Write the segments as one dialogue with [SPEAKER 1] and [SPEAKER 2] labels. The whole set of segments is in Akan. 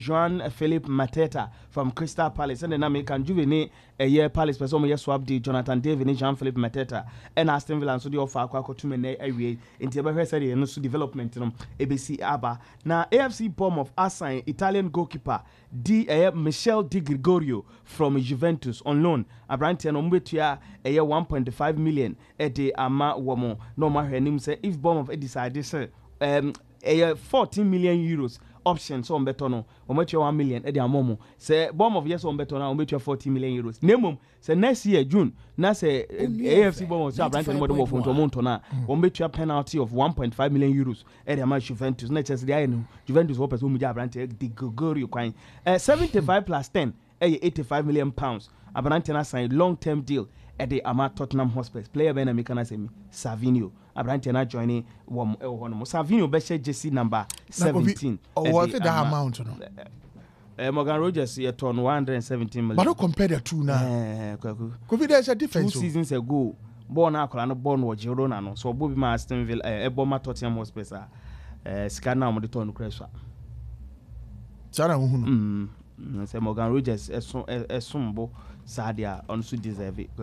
[SPEAKER 1] Joan Philip Mateta from Crystal Palace and then American Juvenile a year Palace person yes swap the Jonathan David and Jean Philip Mateta and Aston Villa so the offer akwa to mene area into be said no development no ABC Aba na AFC Bournemouth assign Italian goalkeeper Michel Di Gregorio from Juventus on loan Abrantia no mbetua a year 1.5 million ede ama womo no ma hwenim say if Bournemouth decide say a 14 million euros option so on better no o met 1 million e dey amomo say bomb of yes on better now o met 40 million euros nemum say next year June na say AFC bomb so brand mo do for monto na o met penalty of 1.5 million euros e dey match Juventus na chance dey no Juventus wo person mu ja brand Di Gregorio kwan 75 plus 10 85 million pounds Abrante na sign long term deal at the Ama Tottenham Hotspur player ben American semi Savinho Abrante na joining one Savinho be jersey number 17
[SPEAKER 2] or was it that amount no
[SPEAKER 1] Morgan Rogers ye turn 117 million
[SPEAKER 2] but don't compare the two now could there's a difference
[SPEAKER 1] 2 seasons ago born akola no born wo Girona no so Bobby Ma Aston Villa Eboma Tottenham Hotspur sika na mo de turn crash
[SPEAKER 2] Sana hu
[SPEAKER 1] say Morgan Rogers esumbo Sadia also deserve it.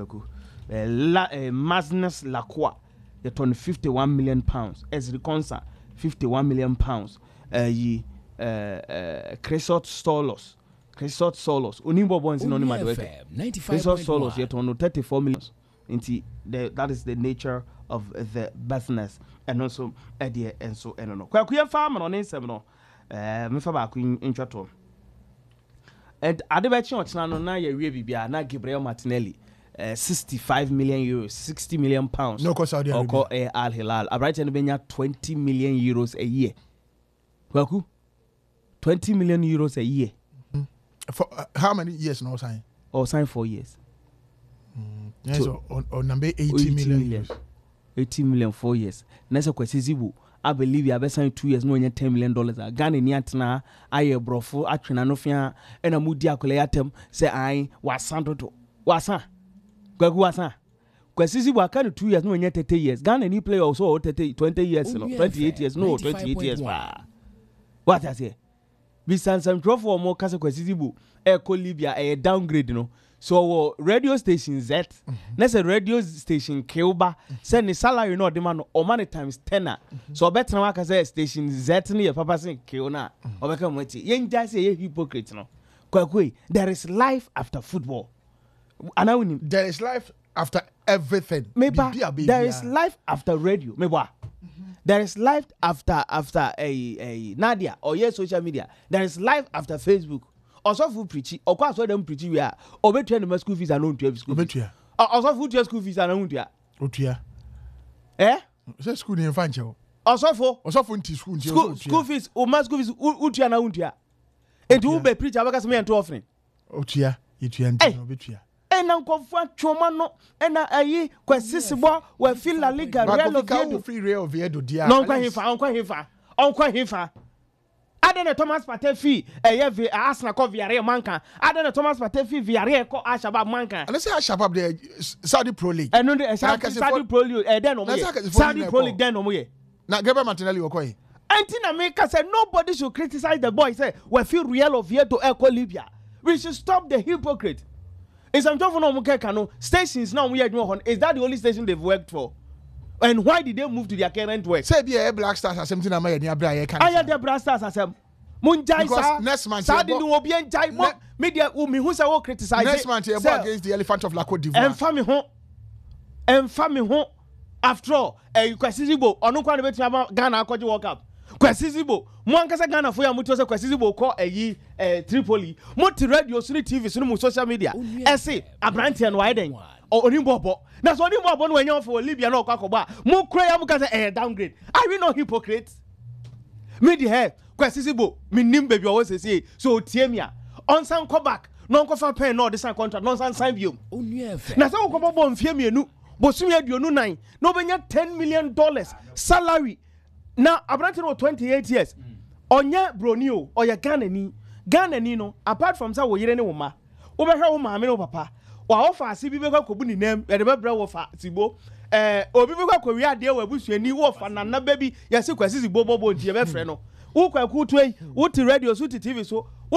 [SPEAKER 1] Magnus Lacroix, they turn 51 million pounds. As the concert, 51 million pounds. Crescent Solos. Unimbo bonds in only Crescent Solos, yet on 34 million. That is the nature of the business. And also, idea and so and no. Kwakuya farmer on A7. Mefaba Queen in Chateau. And Adebachi Ochnano na ye wie bibia na Gabriel Martinelli 65 million euros 60 million pounds
[SPEAKER 2] no cost Saudi Arabia
[SPEAKER 1] Al Hilal Abrighton benya 20 million euros a year Kwaku 20 million euros a year
[SPEAKER 2] for how many years no sign
[SPEAKER 1] or sign 4 years
[SPEAKER 2] yes on number 80 million
[SPEAKER 1] 80 million 4 years nasa kwesizibu I believe you have signed 2 years no $10 million. Ghana ni atena aye brofo atwena no fia e na mudi akole atem say ai wasan to wasan gwagu wasan kwasisi bu aka 2 years no 30 years Ghana ni play also 20 years no 28 years no 28 years what I say bisan some trofo mo kase kwasisi bu e ko Libya e downgrade no so radio station Z na say radio station Kilba say ni salary no de man o money times 10 so better na waka say station Z ni your papa say kill na obeka mwati yen ja say hypocrite no kwakwe there is life after football and
[SPEAKER 2] there is life after everything
[SPEAKER 1] there is life after radio there is life after a Nadia or yes social media there is life after Facebook also for preaching or quite so them preaching we are obetwe no school fees and no to school
[SPEAKER 2] obetwe
[SPEAKER 1] also for school fees and no
[SPEAKER 2] otua say school ni fanche
[SPEAKER 1] also for
[SPEAKER 2] nti
[SPEAKER 1] school fees o ma school fees utua na utua enti ube preacher abaka se me ento offering
[SPEAKER 2] otua etua nti no betua
[SPEAKER 1] na nkofo atwoma no na ayi kwasisibo we feel La Liga
[SPEAKER 2] Real Oviedo dia
[SPEAKER 1] no nkwa hifa Adene Thomas Partey fi Arsenal ko Villarreal manka Adene Thomas Partey fi Villarreal ko Al-Shabaab manka
[SPEAKER 2] and say Al-Shabaab the Saudi Pro League
[SPEAKER 1] no the Saudi Pro League den no mo Saudi Pro League den no mo
[SPEAKER 2] na Gabriel Martinelli wo koyi
[SPEAKER 1] Antina Maker said nobody should criticize the boy say we feel Real Oviedo echo Libya we should stop the hypocrite is am just for no mo kano stations now we are doing is that the only station they've worked for and why did they move to their current work?
[SPEAKER 2] Say be a Black Stars as something na my ni abra ye kan.
[SPEAKER 1] Aya the Black Stars as Munjai sa.
[SPEAKER 2] Next month
[SPEAKER 1] sa di no obi enjai mo media me who say wo criticize.
[SPEAKER 2] Next month you go against the Elephant of La Côte d'Ivoire.
[SPEAKER 1] Emfa me ho after all Kwesizibo onu kwa no betima Ghana akwaje World Cup. Kwesizibo mo ankasa Ghana fo ya muto say Kwesizibo ko Tripoli mo ti radio so ni TV so ni social media. Ese Abrante no widen. Onimbobo na so onimbobo no wenye for Libya na okwakoba mo kura ya muka say downgrade are we not hypocrites me the hair Kwesizibo me nim baby o say so tiemia on san come back no nkofa pen no the sign contract no san sign biom na so okobobo mfie mienu bosumi aduonu nan no benya $10 million salary na Abrante no 28 years onye bronio oye Ghana ni no apart from say wo yire ne wo ma wo behwe wo ma me no papa wa offer asibi be kwakobu ni nem e de bebra wo fa sibo obi be kwakowi ade wa busuani wo fa nana baby yesi kwasisi bobobo nti e be frɛ no wo kwaku to yi wo ti radio so ti TV so